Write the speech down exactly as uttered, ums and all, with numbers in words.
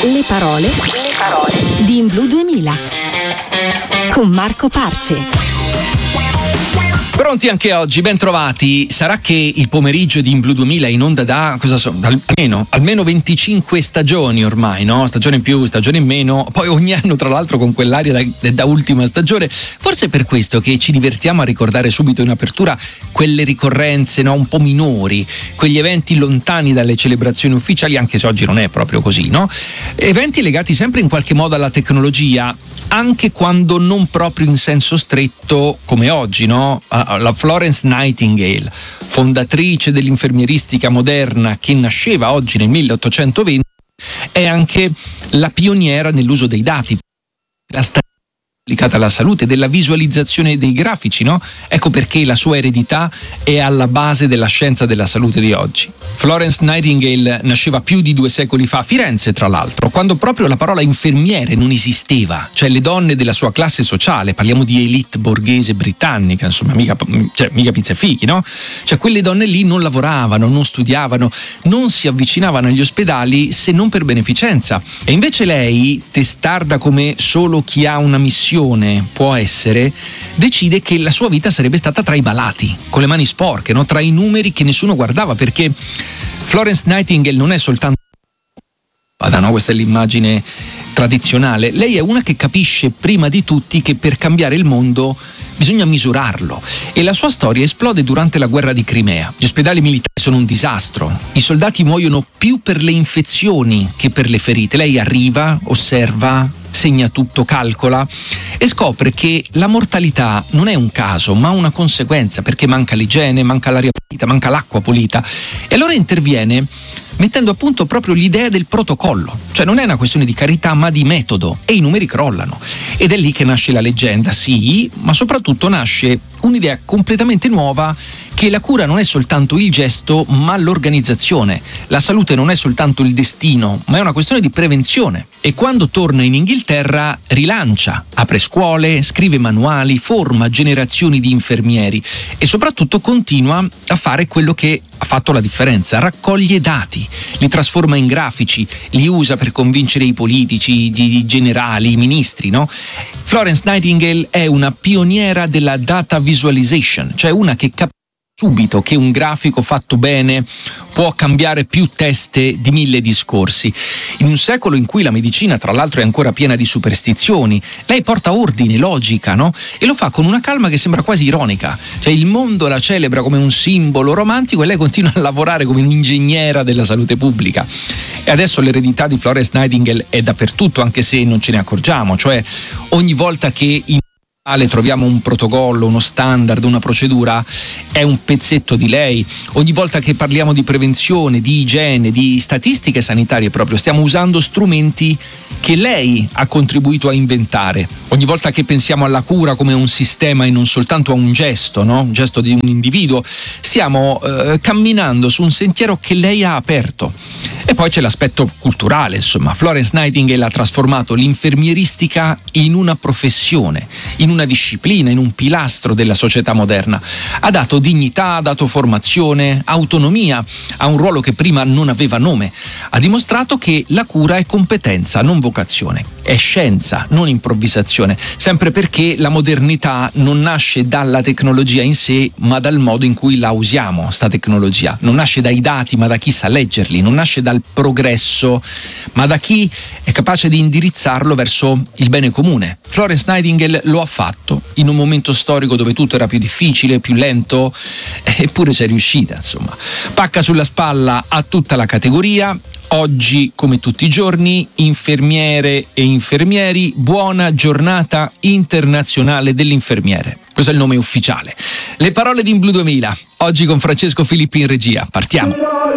Le parole, le parole di In Blu duemila con Marco Parce. Pronti anche oggi, ben trovati. Sarà che il pomeriggio di In Blu duemila è in onda da, cosa so, da almeno, almeno venticinque stagioni ormai, no? Stagione in più, stagione in meno, poi ogni anno tra l'altro con quell'aria da, da ultima stagione. Forse è per questo che ci divertiamo a ricordare subito in apertura quelle ricorrenze, no? Un po' minori, quegli eventi lontani dalle celebrazioni ufficiali, anche se oggi non è proprio così, no? Eventi legati sempre in qualche modo alla tecnologia, anche quando non proprio in senso stretto come oggi, no? La Florence Nightingale, fondatrice dell'infermieristica moderna che nasceva oggi nel milleottocentoventi, è anche la pioniera nell'uso dei dati, la statistica applicata alla salute, della visualizzazione dei grafici, no? Ecco perché la sua eredità è alla base della scienza della salute di oggi. Florence Nightingale nasceva più di due secoli fa a Firenze, tra l'altro, quando proprio la parola infermiere non esisteva, cioè le donne della sua classe sociale, parliamo di elite borghese britannica, insomma, mica, cioè, mica pizza e fichi, no? Cioè quelle donne lì non lavoravano, non studiavano, non si avvicinavano agli ospedali se non per beneficenza. E invece lei, testarda come solo chi ha una missione può essere, decide che la sua vita sarebbe stata tra i malati, con le mani sporche, no? Tra i numeri che nessuno guardava, perché Florence Nightingale non è soltanto no? Questa è l'immagine tradizionale. Lei è una che capisce prima di tutti che per cambiare il mondo bisogna misurarlo, e la sua storia esplode durante la guerra di Crimea. Gli ospedali militari sono un disastro, i soldati muoiono più per le infezioni che per le ferite. Lei arriva, osserva, segna tutto, calcola e scopre che la mortalità non è un caso ma una conseguenza, perché manca l'igiene, manca l'aria pulita, manca l'acqua pulita, e allora interviene mettendo a punto proprio l'idea del protocollo, cioè non è una questione di carità ma di metodo, e i numeri crollano, ed è lì che nasce la leggenda, sì, ma soprattutto nasce un'idea completamente nuova, che la cura non è soltanto il gesto ma l'organizzazione, la salute non è soltanto il destino ma è una questione di prevenzione. E quando torna in Inghilterra rilancia, apre scuole, scrive manuali, forma generazioni di infermieri e soprattutto continua a fare quello che ha fatto la differenza: raccoglie dati, li trasforma in grafici, li usa per convincere i politici, i generali, i ministri, no? Florence Nightingale è una pioniera della data visualization, cioè una che capisce subito che un grafico fatto bene può cambiare più teste di mille discorsi. In un secolo in cui la medicina, tra l'altro, è ancora piena di superstizioni, lei porta ordine, logica, no? E lo fa con una calma che sembra quasi ironica. Cioè il mondo la celebra come un simbolo romantico e lei continua a lavorare come un'ingegnera della salute pubblica. E adesso l'eredità di Florence Nightingale è dappertutto, anche se non ce ne accorgiamo. Cioè ogni volta che in troviamo un protocollo, uno standard, una procedura, è un pezzetto di lei. Ogni volta che parliamo di prevenzione, di igiene, di statistiche sanitarie proprio, stiamo usando strumenti che lei ha contribuito a inventare. Ogni volta che pensiamo alla cura come un sistema e non soltanto a un gesto, no? Un gesto di un individuo, stiamo eh, camminando su un sentiero che lei ha aperto. E poi c'è l'aspetto culturale, insomma. Florence Nightingale ha trasformato l'infermieristica in una professione, in una disciplina, in un pilastro della società moderna. Ha dato dignità, ha dato formazione, autonomia a un ruolo che prima non aveva nome. Ha dimostrato che la cura è competenza, non vocazione. È scienza, non improvvisazione, sempre perché la modernità non nasce dalla tecnologia in sé, ma dal modo in cui la usiamo, sta tecnologia. Non nasce dai dati, ma da chi sa leggerli. Non nasce dal progresso, ma da chi è capace di indirizzarlo verso il bene comune. Florence Nightingale lo ha fatto in un momento storico dove tutto era più difficile, più lento, eppure c'è riuscita, insomma. Pacca sulla spalla a tutta la categoria. Oggi, come tutti i giorni, infermiere e infermieri, buona giornata internazionale dell'infermiere. Questo è il nome ufficiale. Le parole di In Blu duemila, oggi con Francesco Filippi in regia. Partiamo!